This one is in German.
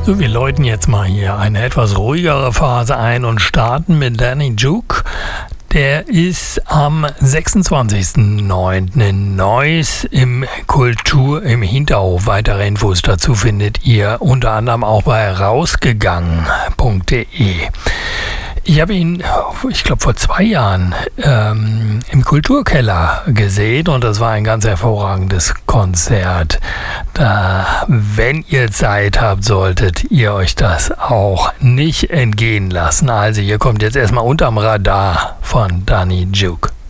So, wir läuten jetzt mal hier eine etwas ruhigere Phase ein und starten mit Danny Duke. Der ist am 26.09. in Neuss im im Hinterhof. Weitere Infos dazu findet ihr unter anderem auch bei rausgegangen.de. Ich habe ihn, ich glaube, vor 2 Jahren im Kulturkeller gesehen und das war ein ganz hervorragendes Konzert. Wenn ihr Zeit habt, solltet ihr euch das auch nicht entgehen lassen. Also hier kommt jetzt erstmal Unterm Radar von Danny Duke.